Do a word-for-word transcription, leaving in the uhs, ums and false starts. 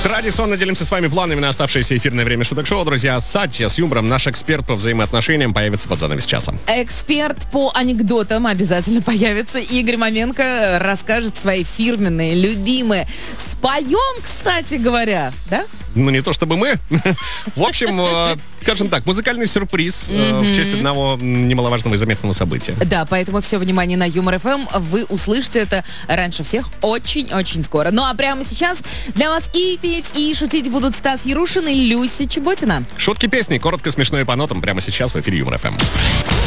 Традиционно делимся с вами планами на оставшееся эфирное время шуток-шоу. Друзья, Сатья с юмором, наш эксперт по взаимоотношениям, появится под занавес часа. Эксперт по анекдотам обязательно появится. Игорь Маменко расскажет свои фирменные, любимые. Споем, кстати говоря, да? Ну, не то чтобы мы. В общем, э, скажем так, музыкальный сюрприз э, в честь одного немаловажного и заметного события. Да, поэтому все внимание на Юмор эф эм. Вы услышите это раньше всех очень-очень скоро. Ну а прямо сейчас для вас и петь, и шутить будут Стас Ярушин и Люся Чеботина. Шутки песни, коротко, смешно и по нотам, прямо сейчас в эфире Юмор эф эм.